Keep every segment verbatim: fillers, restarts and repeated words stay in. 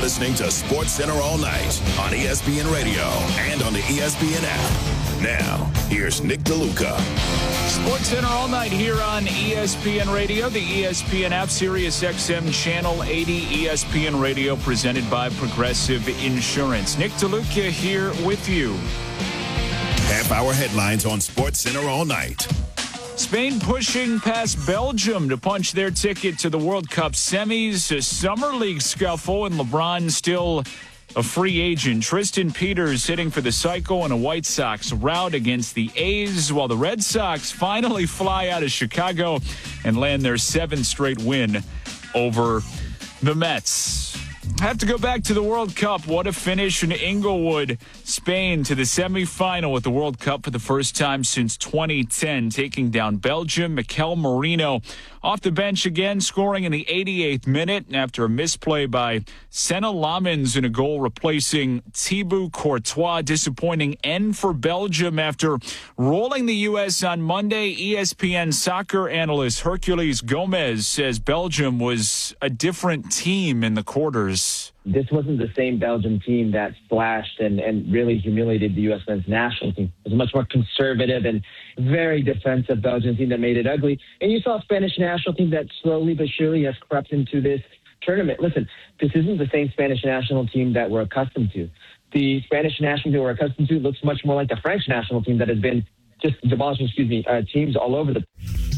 listening to Sports Center all night on E S P N Radio and on the E S P N app. Now, here's Nick DeLuca. Sports Center all night here on E S P N Radio, the E S P N app, Sirius X M Channel eighty, E S P N Radio, presented by Progressive Insurance. Nick DeLuca here with you. Half-hour headlines on Sports Center all night. Spain pushing past Belgium to punch their ticket to the World Cup semis. A summer league scuffle, and LeBron still a free agent. Tristan Peters hitting for the cycle in a White Sox rout against the A's, while the Red Sox finally fly out of Chicago and land their seventh straight win over the Mets. Have to go back to the World Cup. What a finish in Inglewood, Spain, to the semifinal at the World Cup for the first time since twenty ten, taking down Belgium. Mikel Merino off the bench again, scoring in the eighty-eighth minute after a misplay by Senna Lamens in a goal replacing Thibaut Courtois. Disappointing end for Belgium after rolling the U S on Monday. E S P N soccer analyst Herculez Gomez says Belgium was a different team in the quarters. This wasn't the same Belgium team that splashed and, and really humiliated the U S men's national team. It was a much more conservative and very defensive Belgian team that made it ugly. And you saw a Spanish national team that slowly but surely has crept into this tournament. Listen, this isn't the same Spanish national team that we're accustomed to. The Spanish national team we're accustomed to looks much more like the French national team that has been just demolishing, excuse me, uh, teams all over the.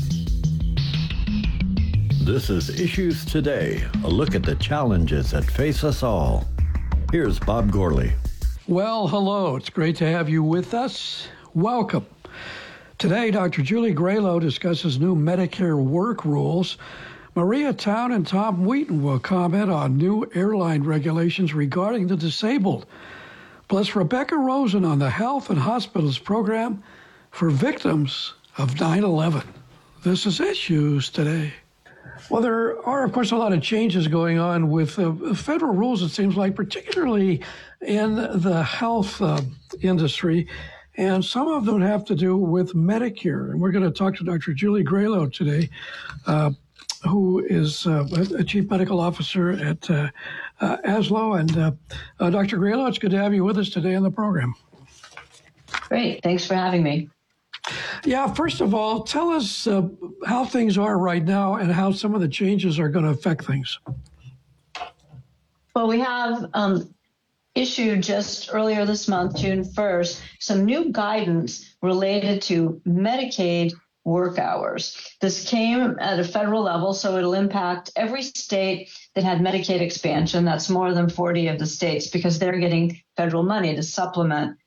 This is Issues Today, a look at the challenges that face us all. Here's Bob Gorley. Well, hello. It's great to have you with us. Welcome. Today, Doctor Julie Graylow discusses new Medicare work rules. Maria Town and Tom Wheaton will comment on new airline regulations regarding the disabled. Plus, Rebecca Rosen on the Health and Hospitals program for victims of nine eleven. This is Issues Today. Well, there are, of course, a lot of changes going on with uh, federal rules, it seems like, particularly in the health uh, industry. And some of them have to do with Medicare. And we're going to talk to Doctor Julie Graylow today, uh, who is uh, a chief medical officer at uh, uh, A S L O. And uh, uh, Doctor Graylow, it's good to have you with us today on the program. Great. Thanks for having me. Yeah, first of all, tell us uh, how things are right now and how some of the changes are going to affect things. Well, we have um, issued just earlier this month, June first, some new guidance related to Medicaid work hours. This came at a federal level, so it'll impact every state that had Medicaid expansion. That's more than forty of the states because they're getting federal money to supplement